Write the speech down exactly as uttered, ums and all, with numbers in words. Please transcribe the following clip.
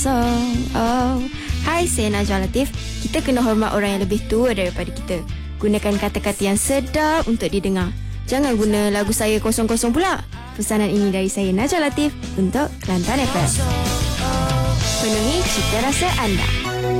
Song. Oh. Hai, saya Najwa Latif. Kita kena hormat orang yang lebih tua daripada kita. Gunakan kata-kata yang sedap untuk didengar. Jangan guna lagu saya kosong kosong pula. Pesanan ini dari saya Najwa Latif untuk Kelantan F M. Penuhi cita rasa anda.